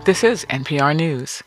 This is NPR News.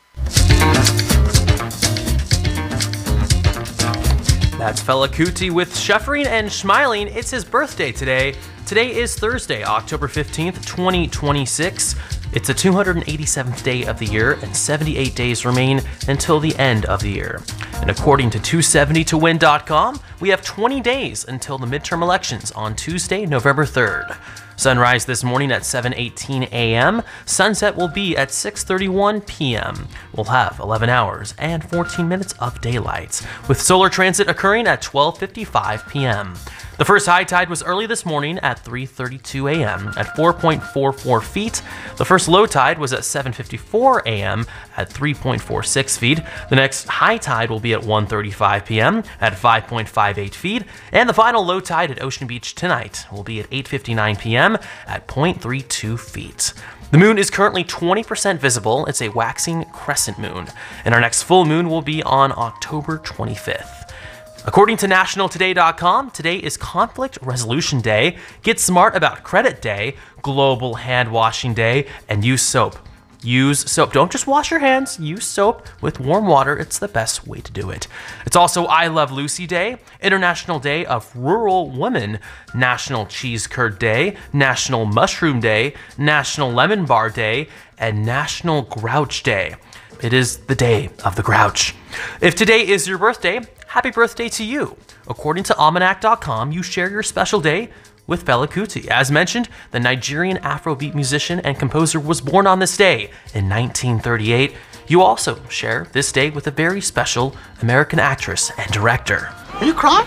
That's Fela Kuti with Shuffering and Schmiling. It's his birthday today. Today is Thursday, October 15th, 2026. It's the 287th day of the year, and 78 days remain until the end of the year. And according to 270towin.com, we have 20 days until the midterm elections on Tuesday, November 3rd. Sunrise this morning at 7:18 a.m. Sunset will be at 6:31 p.m. We'll have 11 hours and 14 minutes of daylight, with solar transit occurring at 12:55 p.m. The first high tide was early this morning at 3:32 a.m. at 4.44 feet. The first low tide was at 7:54 a.m. at 3.46 feet. The next high tide will be at 1:35 p.m. at 5.58 feet. And the final low tide at Ocean Beach tonight will be at 8:59 p.m. at 0.32 feet. The moon is currently 20% visible. It's a waxing crescent moon. And our next full moon will be on October 25th. According to nationaltoday.com, today is Conflict Resolution Day, Get Smart About Credit Day, Global Hand Washing Day, and Use Soap. Use soap. Don't just wash your hands. Use soap with warm water. It's the best way to do it. It's also I Love Lucy Day, International Day of Rural Women, National Cheese Curd Day, National Mushroom Day, National Lemon Bar Day, and National Grouch Day. It is the day of the grouch. If today is your birthday, happy birthday to you. According to almanac.com, you share your special day with Fela Kuti. As mentioned, the Nigerian Afrobeat musician and composer was born on this day in 1938. You also share this day with a very special American actress and director. Are you crying?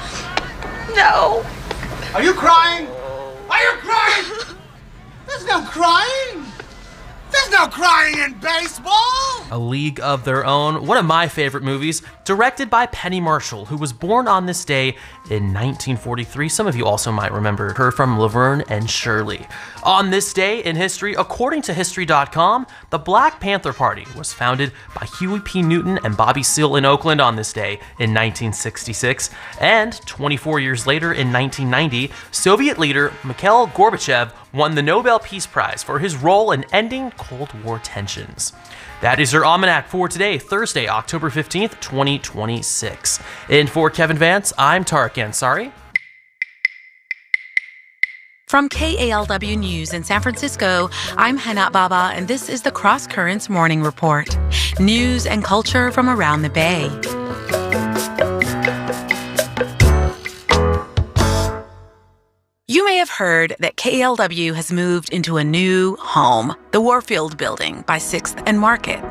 No. Are you crying? Are you crying? There's no crying. There's no crying in baseball! A League of Their Own, one of my favorite movies, directed by Penny Marshall, who was born on this day in 1943. Some of you also might remember her from Laverne and Shirley. On this day in history, according to History.com, the Black Panther Party was founded by Huey P. Newton and Bobby Seale in Oakland on this day in 1966. And 24 years later, in 1990, Soviet leader Mikhail Gorbachev won the Nobel Peace Prize for his role in ending Cold War tensions. That is your almanac for today, Thursday, October 15th, 2026. And for Kevin Vance, I'm Tarek Ansari. From KALW News in San Francisco, I'm Hana Baba, and this is the Cross Currents Morning Report. News and culture from around the Bay. You may have heard that KALW has moved into a new home, the Warfield Building by 6th and Market.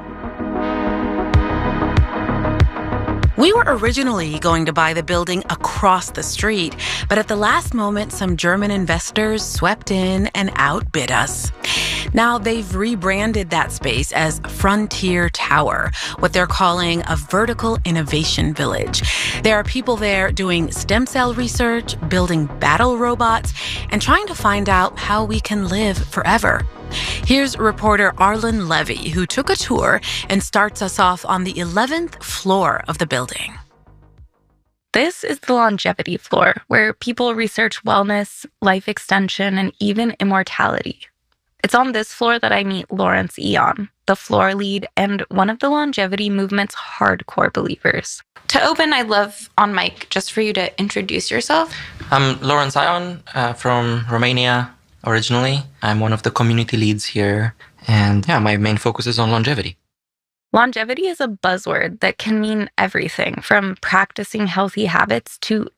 We were originally going to buy the building across the street, but at the last moment, some German investors swept in and outbid us. Now they've rebranded that space as Frontier Tower, what they're calling a vertical innovation village. There are people there doing stem cell research, building battle robots, and trying to find out how we can live forever. Here's reporter Arlen Levy, who took a tour and starts us off on the 11th floor of the building. This is the longevity floor, where people research wellness, life extension, and even immortality. It's on this floor that I meet Lawrence Eon, the floor lead and one of the longevity movement's hardcore believers. To open, I'd love, on mic, just for you to introduce yourself. I'm Lawrence Eon from Romania originally. I'm one of the community leads here. And yeah, my main focus is on longevity. Longevity is a buzzword that can mean everything from practicing healthy habits to